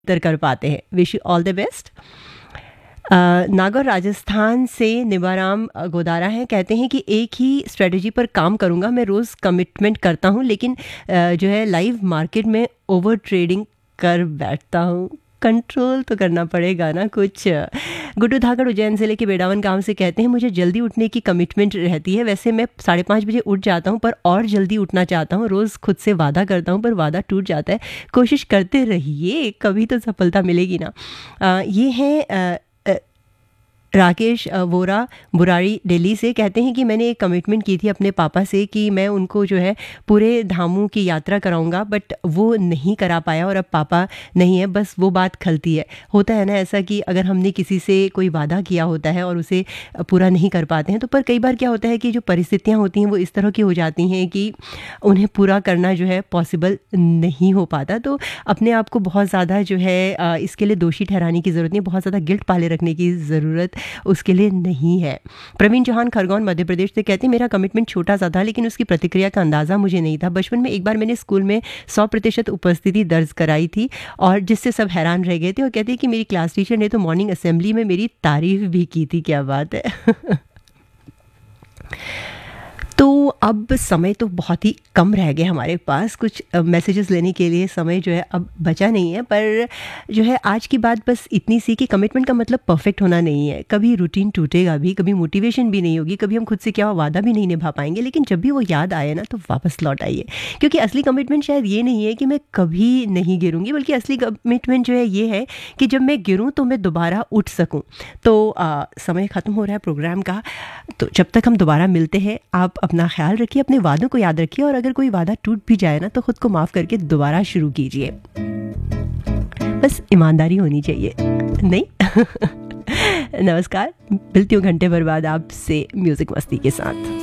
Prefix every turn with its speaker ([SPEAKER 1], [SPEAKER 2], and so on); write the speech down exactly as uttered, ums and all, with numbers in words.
[SPEAKER 1] बेहतर कर पाते हैं। Wish you all the best. Nagaur Rajasthan से निबाराम अ, गोदारा हैं, कहते हैं कि एक ही स्ट्रेटजी पर काम करूंगा। मैं रोज़ कमिटमेंट करता हूं, लेकिन अ, जो है लाइव मार्केट में ओवर ट्रेडिंग कर बैठता हूं। कंट्रोल तो करना पड़ेगा ना कुछ। गुड्डू धाकड़ उज्जैन जिले के बेडावन गांव से कहते हैं, मुझे जल्दी उठने की कमिटमेंट रहती है। वैसे मैं साढ़े पाँच बजे उठ जाता हूं, पर और जल्दी उठना चाहता हूं। रोज़ खुद से वादा करता हूं, पर वादा टूट जाता है। कोशिश करते रहिए, कभी तो सफलता मिलेगी ना। अ, ये हैं अ, अ, राकेश अ, वोरा बुराड़ी दिल्ली से, कहते हैं कि मैंने एक कमिटमेंट की थी अपने पापा से कि मैं उनको जो है पूरे धामों की यात्रा कराऊंगा, बट वो नहीं करा पाया और अब पापा नहीं है। बस वो बात खलती है। होता है ना ऐसा कि अगर हमने किसी से कोई वादा किया होता है और उसे अ, पूरा नहीं कर पाते हैं, तो पर कई बार क्या होता है कि जो परिस्थितियां होती हैं वो इस तरह की हो जाती हैं कि उन्हें पूरा करना जो है पॉसिबल नहीं हो पाता। तो अपने आप को बहुत ज़्यादा जो है अ, इसके लिए दोषी ठहराने की ज़रूरत नहीं, बहुत ज़्यादा गिल्ट पाले रखने की ज़रूरत उसके लिए नहीं है। प्रवीण चौहान खरगोन मध्य प्रदेश से कहते हैं, मेरा कमिटमेंट छोटा सा था, लेकिन उसकी प्रतिक्रिया का अंदाज़ा मुझे नहीं था। बचपन में एक बार मैंने स्कूल में सौ प्रतिशत उपस्थिति दर्ज कराई थी, और जिससे सब हैरान रह गए थे, और कहते हैं कि मेरी क्लास टीचर ने तो मॉर्निंग असेंबली में मेरी तारीफ भी की थी। क्या बात है। तो अब समय तो बहुत ही कम रह गया हमारे पास, कुछ मैसेजेस लेने के लिए समय जो है अब बचा नहीं है। पर जो है आज की बात बस इतनी सी कि कमिटमेंट का मतलब परफेक्ट होना नहीं है। कभी रूटीन टूटेगा भी, कभी मोटिवेशन भी नहीं होगी, कभी हम खुद से क्या वादा भी नहीं निभा पाएंगे, लेकिन जब भी वो याद आए ना तो वापस लौट आइए। क्योंकि असली कमिटमेंट शायद ये नहीं है कि मैं कभी नहीं गिरूंगी, बल्कि असली कमिटमेंट जो है ये है कि जब मैं गिरूँ तो मैं दोबारा उठ सकूँ। तो आ, समय ख़त्म हो रहा है प्रोग्राम का, तो जब तक हम दोबारा मिलते हैं, आप अपना ख्याल रखिए, अपने वादों को याद रखिए, और अगर कोई वादा टूट भी जाए ना तो खुद को माफ़ करके दोबारा शुरू कीजिए। बस ईमानदारी होनी चाहिए, नहीं? नमस्कार, मिलती हूँ घंटे भर बाद आपसे म्यूज़िक मस्ती के साथ।